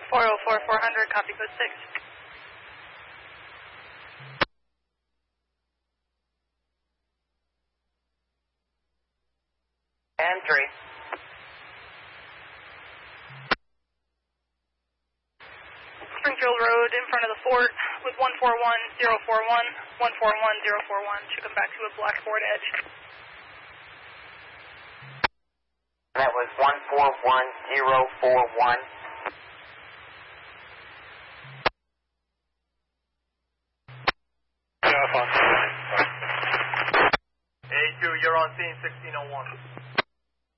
404 400, copy code 6. And 3. Springfield Road in front of the fort with 141041, 141041. Should come back to a blackboard edge. That was 141041. A2, you're on scene 1601.